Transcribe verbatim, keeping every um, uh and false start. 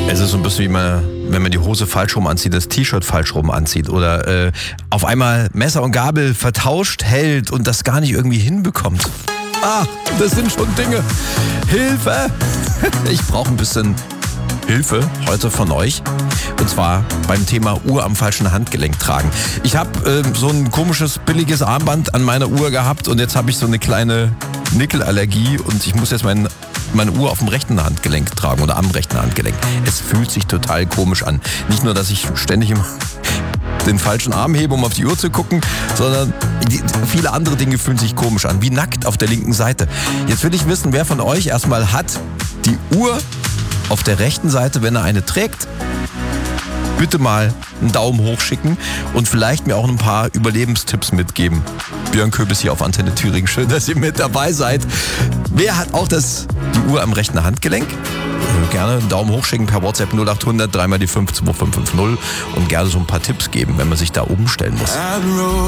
Es ist so ein bisschen wie man, wenn man die Hose falsch rum anzieht, das T-Shirt falsch rum anzieht oder äh, auf einmal Messer und Gabel vertauscht hält und das gar nicht irgendwie hinbekommt. Ah, das sind schon Dinge. Hilfe! Ich brauche ein bisschen Hilfe heute von euch. Und zwar beim Thema Uhr am falschen Handgelenk tragen. Ich habe äh, so ein komisches, billiges Armband an meiner Uhr gehabt und jetzt habe ich so eine kleine Nickelallergie und ich muss jetzt mein, meine Uhr auf dem rechten Handgelenk tragen oder am rechten Handgelenk. Es fühlt sich total komisch an. Nicht nur, dass ich ständig immer den falschen Arm hebe, um auf die Uhr zu gucken, sondern die, viele andere Dinge fühlen sich komisch an, wie nackt auf der linken Seite. Jetzt will ich wissen, wer von euch erstmal hat die Uhr auf der rechten Seite, wenn er eine trägt. Bitte mal einen Daumen hoch schicken und vielleicht mir auch ein paar Überlebenstipps mitgeben. Björn Köbis hier auf Antenne Thüringen. Schön, dass ihr mit dabei seid. Wer hat auch das, die Uhr am rechten Handgelenk? Gerne einen Daumen hoch schicken per WhatsApp null acht hundert, dreimal die fünf zwei fünf fünf null und gerne so ein paar Tipps geben, wenn man sich da umstellen muss.